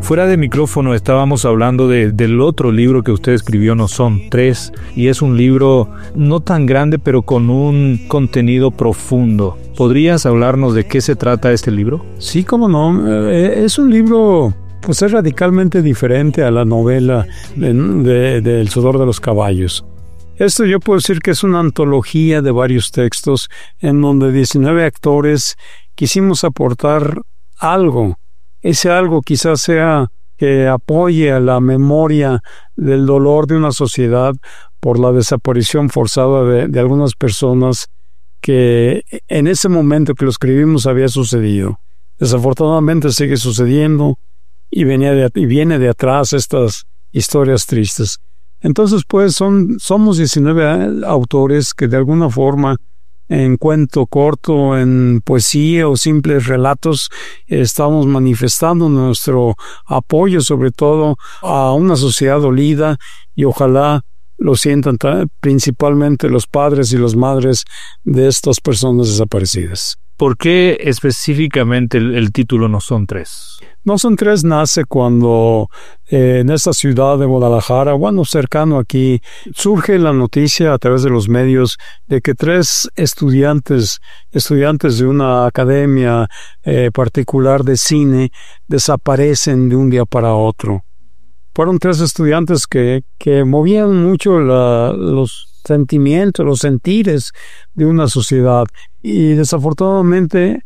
Fuera de micrófono estábamos hablando del otro libro que usted escribió, No son tres, y es un libro no tan grande, pero con un contenido profundo. ¿Podrías hablarnos de qué se trata este libro? Sí, cómo no. Es un libro, pues es radicalmente diferente a la novela de El sudor de los caballos. Esto yo puedo decir que es una antología de varios textos en donde 19 actores quisimos aportar algo. Ese algo quizás sea que apoye a la memoria del dolor de una sociedad por la desaparición forzada de algunas personas que en ese momento que lo escribimos había sucedido. Desafortunadamente sigue sucediendo y viene de atrás estas historias tristes. Entonces, pues, somos 19 autores que de alguna forma, en cuento corto, en poesía o simples relatos, estamos manifestando nuestro apoyo, sobre todo, a una sociedad dolida, y ojalá lo sientan principalmente los padres y las madres de estas personas desaparecidas. ¿Por qué específicamente el título No son tres? No son tres nace cuando en esta ciudad de Guadalajara, bueno, cercano aquí, surge la noticia a través de los medios de que 3 estudiantes de una academia particular de cine desaparecen de un día para otro. Fueron 3 estudiantes que movían mucho los sentimientos, los sentires de una sociedad, y desafortunadamente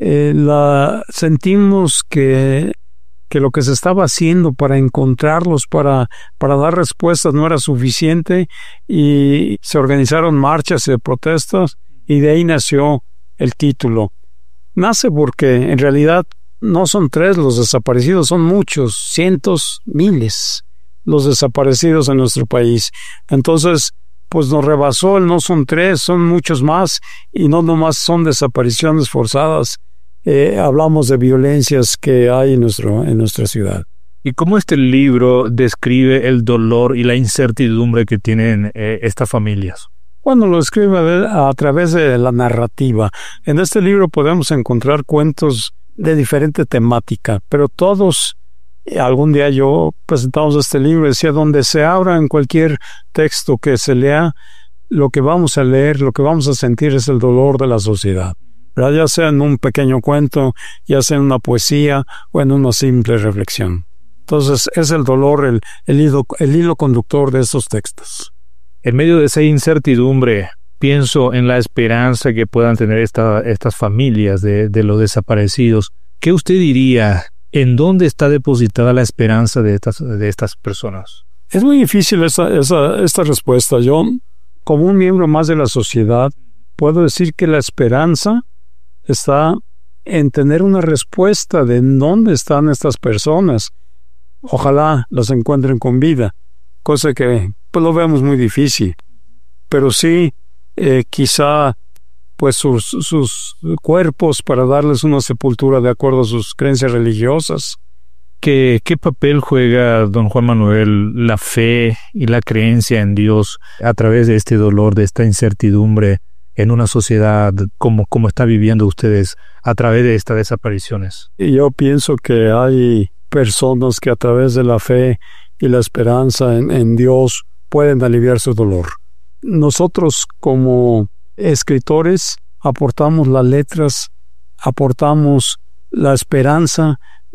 sentimos que lo que se estaba haciendo para encontrarlos, para dar respuestas, no era suficiente, y se organizaron marchas y protestas, y de ahí nació el título. Nace porque en realidad no son 3 los desaparecidos, son muchos, cientos, miles los desaparecidos en nuestro país. Entonces, pues nos rebasó el no son 3, son muchos más, y no nomás son desapariciones forzadas. Hablamos de violencias que hay en nuestra ciudad. ¿Y cómo este libro describe el dolor y la incertidumbre que tienen estas familias? Bueno, lo escribe a través de la narrativa. En este libro podemos encontrar cuentos de diferente temática, pero todos, algún día yo presentamos este libro, decía, donde se abra en cualquier texto que se lea, lo que vamos a leer, lo que vamos a sentir es el dolor de la sociedad, ¿verdad? Ya sea en un pequeño cuento, ya sea en una poesía o en una simple reflexión. Entonces es el dolor el hilo conductor de estos textos. En medio de esa incertidumbre, pienso en la esperanza que puedan tener estas familias de los desaparecidos. ¿Qué usted diría? ¿En dónde está depositada la esperanza de estas personas? Es muy difícil esta respuesta. Yo, como un miembro más de la sociedad, puedo decir que la esperanza está en tener una respuesta de dónde están estas personas. Ojalá las encuentren con vida, cosa que pues lo vemos muy difícil. Pero sí, quizá pues sus cuerpos para darles una sepultura de acuerdo a sus creencias religiosas. ¿Qué papel juega, don Juan Manuel, la fe y la creencia en Dios a través de este dolor, de esta incertidumbre en una sociedad como está viviendo ustedes a través de estas desapariciones? Y yo pienso que hay personas que a través de la fe y la esperanza en Dios pueden aliviar su dolor. Nosotros como escritores aportamos las letras, aportamos la esperanza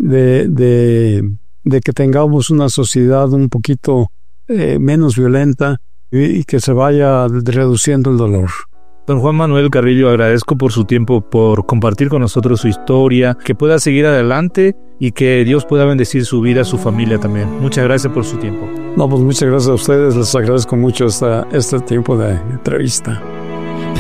de que tengamos una sociedad un poquito menos violenta y que se vaya reduciendo el dolor. Don Juan Manuel Carrillo, agradezco por su tiempo, por compartir con nosotros su historia, que pueda seguir adelante y que Dios pueda bendecir su vida, su familia también. Muchas gracias por su tiempo. No, pues muchas gracias a ustedes, les agradezco mucho este tiempo de entrevista.